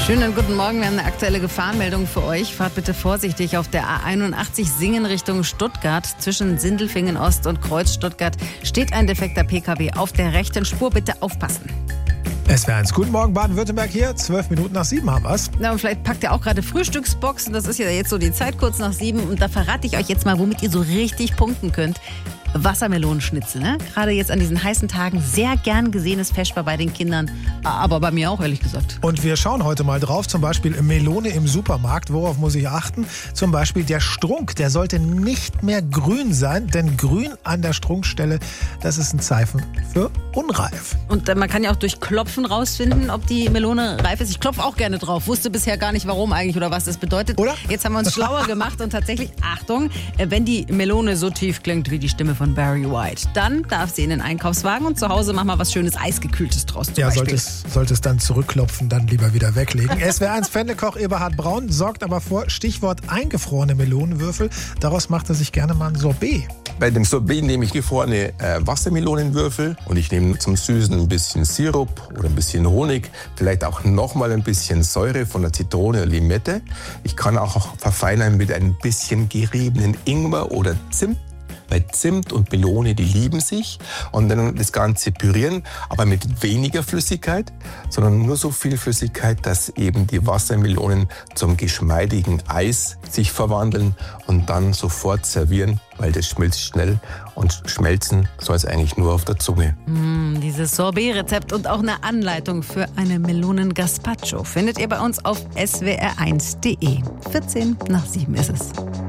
Schönen guten Morgen, wir haben eine aktuelle Gefahrenmeldung für euch. Fahrt bitte vorsichtig auf der A81 Singen Richtung Stuttgart. Zwischen Sindelfingen Ost und Kreuz Stuttgart steht ein defekter PKW auf der rechten Spur. Bitte aufpassen. SWR1, guten Morgen Baden-Württemberg hier, 12 Minuten nach 7 haben wir's. Na, und vielleicht packt ihr auch gerade Frühstücksboxen, das ist ja jetzt so die Zeit kurz nach 7 und da verrate ich euch jetzt mal, womit ihr so richtig punkten könnt. Wassermelonenschnitzel, ne? Gerade jetzt an diesen heißen Tagen sehr gern gesehenes Feschbar bei den Kindern, aber bei mir auch, ehrlich gesagt. Und wir schauen heute mal drauf, zum Beispiel Melone im Supermarkt. Worauf muss ich achten? Zum Beispiel der Strunk, der sollte nicht mehr grün sein, denn grün an der Strunkstelle, das ist ein Zeichen für unreif. Und man kann ja auch durch Klopfen rausfinden, ob die Melone reif ist. Ich klopfe auch gerne drauf, wusste bisher gar nicht, warum eigentlich oder was das bedeutet. Oder? Jetzt haben wir uns schlauer gemacht und tatsächlich, Achtung, wenn die Melone so tief klingt wie die Stimme von Barry White, dann darf sie in den Einkaufswagen und zu Hause mach mal was Schönes Eisgekühltes draus. Ja, sollte es dann zurückklopfen, dann lieber wieder weglegen. SWR1 Pfändekoch Eberhard Braun sorgt aber vor, Stichwort eingefrorene Melonenwürfel. Daraus macht er sich gerne mal ein Sorbet. Bei dem Sorbet nehme ich gefrorene Wassermelonenwürfel und ich nehme zum Süßen ein bisschen Sirup oder ein bisschen Honig, vielleicht auch nochmal ein bisschen Säure von der Zitrone oder Limette. Ich kann auch verfeinern mit ein bisschen geriebenen Ingwer oder Zimt. Bei Zimt und Melone, die lieben sich. Und dann das Ganze pürieren, aber mit weniger Flüssigkeit, sondern nur so viel Flüssigkeit, dass eben die Wassermelonen zum geschmeidigen Eis sich verwandeln und dann sofort servieren, weil das schmilzt schnell und schmelzen soll es eigentlich nur auf der Zunge. Dieses Sorbet-Rezept und auch eine Anleitung für eine Melonen-Gazpacho findet ihr bei uns auf swr1.de. 14 nach 7 ist es.